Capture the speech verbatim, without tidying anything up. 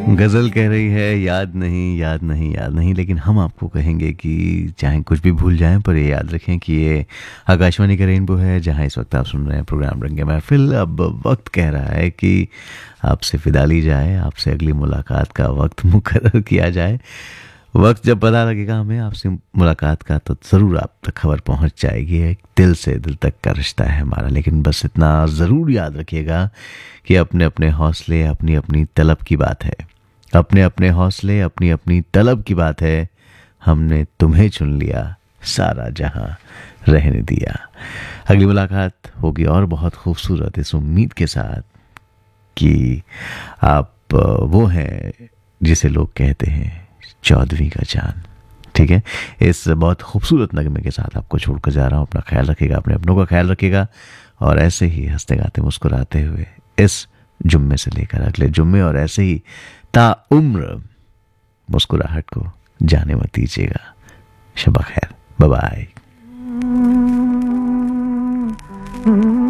गजल कह रही है याद नहीं याद नहीं याद नहीं, लेकिन हम आपको कहेंगे कि चाहे कुछ भी भूल जाएं पर ये याद रखें कि ये आकाशवाणी का रेनबो है, जहां इस वक्त आप सुन रहे हैं प्रोग्राम रंगे महफिल। अब वक्त कह रहा है कि आपसे विदा ली जाए, आपसे अगली मुलाकात का वक्त मुकर्रर किया जाए। वक्त जब पता लगेगा हमें आपसे मुलाकात का, तो ज़रूर आप तक खबर पहुंच जाएगी। एक दिल से दिल तक का रिश्ता है हमारा, लेकिन बस इतना ज़रूर याद रखिएगा कि अपने अपने हौसले, अपनी अपनी तलब की बात है। अपने अपने हौसले, अपनी अपनी तलब की बात है। हमने तुम्हें चुन लिया, सारा जहां रहने दिया। अगली मुलाकात होगी और बहुत खूबसूरत, इस उम्मीद के साथ कि आप वो हैं जिसे लोग कहते हैं चौदहवीं का चांद। ठीक है, इस बहुत खूबसूरत नगमे के साथ आपको छोड़कर जा रहा हूँ। अपना ख्याल रखिएगा, अपने अपनों का ख्याल रखिएगा, और ऐसे ही हंसते गाते मुस्कुराते हुए इस जुम्मे से लेकर अगले जुम्मे और ऐसे ही ता उम्र मुस्कुराहट को जाने मत दीजिएगा। शबा खैर, बाय बाय।